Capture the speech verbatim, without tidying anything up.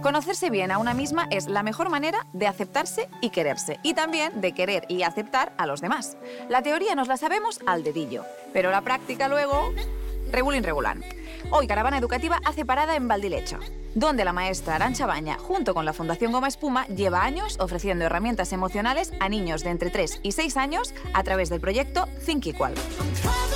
Conocerse bien a una misma es la mejor manera de aceptarse y quererse, y también de querer y aceptar a los demás. La teoría nos la sabemos al dedillo, pero la práctica luego... regulín regulán. Hoy Caravana Educativa hace parada en Valdilecho, donde la maestra Arantxa Baña, junto con la Fundación Goma Espuma, lleva años ofreciendo herramientas emocionales a niños de entre tres y seis años a través del proyecto Think Equal.